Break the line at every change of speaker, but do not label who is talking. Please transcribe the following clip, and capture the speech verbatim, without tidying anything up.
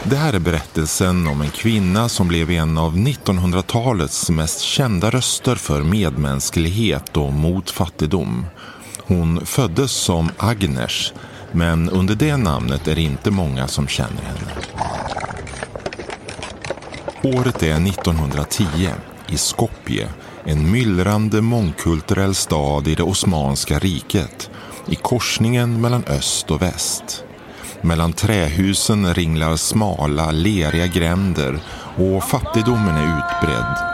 Det här är berättelsen om en kvinna som blev en av nittonhundratalets mest kända röster för medmänsklighet och mot fattigdom. Hon föddes som Agnes, men under det namnet är det inte många som känner henne. Året är nittonhundratio i Skopje, en myllrande mångkulturell stad i det Osmanska riket, i korsningen mellan öst och väst. Mellan trähusen ringlar smala, leriga gränder och fattigdomen är utbredd.